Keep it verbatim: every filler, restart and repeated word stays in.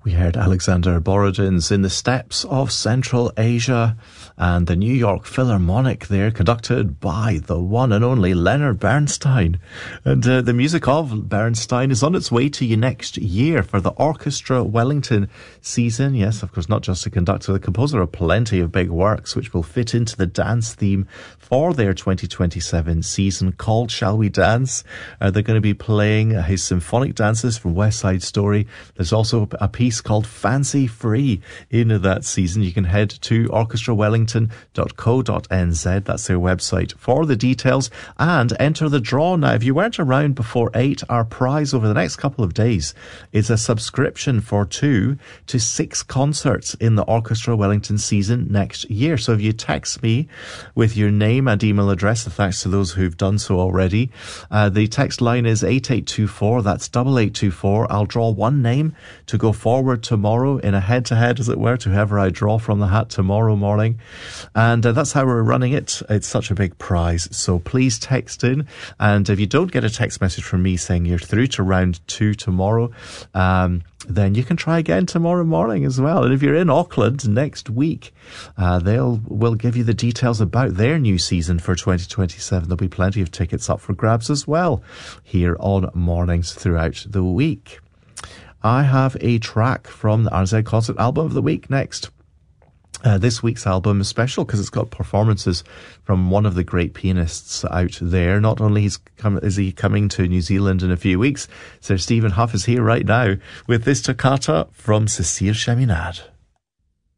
We heard Alexander Borodin's In the Steppes of Central Asia, and the New York Philharmonic there, conducted by the one and only Leonard Bernstein. And uh, the music of Bernstein is on its way to you next year for the Orchestra Wellington season. Yes, of course, not just a conductor, the composer of plenty of big works which will fit into the dance theme for their twenty twenty-seven season called Shall We Dance? Uh, they're going to be playing his symphonic dances from West Side Story. There's also a piece called Fancy Free in that season. You can head to orchestra wellington dot co dot n z. That's their website for the details, and enter the draw now. If you weren't around before eight, our prize over the next couple of days is a subscription for two to six concerts in the Orchestra Wellington season next year. So if you text me with your name and email address, thanks to those who've done so already, uh, the text line is eight eight two four. That's double eight two four. I'll draw one name to go forward tomorrow in a head-to-head, as it were, to whoever I draw from the hat tomorrow morning. And uh, that's how we're running it. It's such a big prize. So please text in. And if you don't get a text message from me saying you're through to round two tomorrow, um, then you can try again tomorrow morning as well. And if you're in Auckland next week, uh, they'll will give you the details about their new season for twenty twenty-seven. There'll be plenty of tickets up for grabs as well here on Mornings throughout the week. I have a track from the R Z Concert Album of the Week next. Uh, this week's album is special because it's got performances from one of the great pianists out there. Not only is, come, is he coming to New Zealand in a few weeks, Sir Stephen Huff is here right now with this toccata from Cécile Chaminade.